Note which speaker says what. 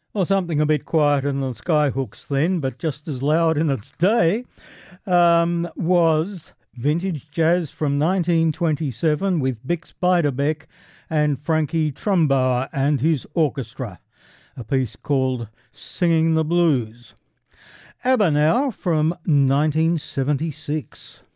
Speaker 1: Well, something a bit quieter than the Skyhooks then, but just as loud in its day, was vintage jazz from 1927 with Bix Beiderbecke and Frankie Trumbauer and his orchestra, a piece called Singing the Blues. ABBA now from 1976.